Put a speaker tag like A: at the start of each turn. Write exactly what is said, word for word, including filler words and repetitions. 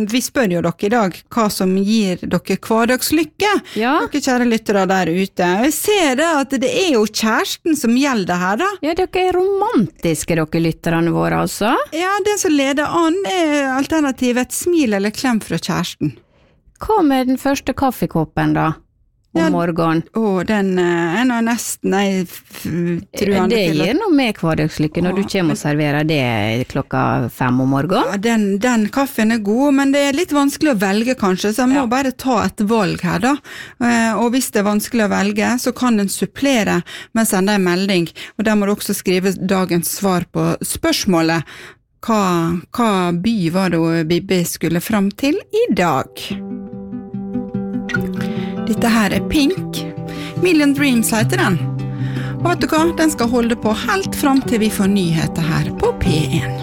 A: vi spør jo dere i dag hva som gir dere hverdagslykke.
B: Ja.
A: Dere kjære lyttere der ute. Jeg ser det at det er jo kjæresten som gjelder her da.
B: Ja, dere er romantiske, dere lytterne våre, altså.
A: Ja, den som leder an er alternativet et smil eller klem fra kjæresten.
B: Hva med den første kaffekoppen da? Om
A: Ja,
B: morgenen?
A: Å, den eh, er nå nesten, jeg f- tror han
B: Det
A: til å-
B: gir noe med hverdagslykke når du kommer og serverer det klokka fem om morgenen.
A: Ja, den, den kaffen er god, men det er litt vanskelig å velge kanskje, så jeg må
B: Ja.
A: bare ta et valg her da. Eh, Og hvis det er vanskelig å velge, så kan den supplere med å sende en melding, og der må du også skrive dagens svar på spørsmålet. Hva, hva by var det Bibi skulle fram til i dag? Dette her er Pink. Million Dreams heter den. Og vet du hva? Den skal holde på helt fram til vi får nyheter her på P en.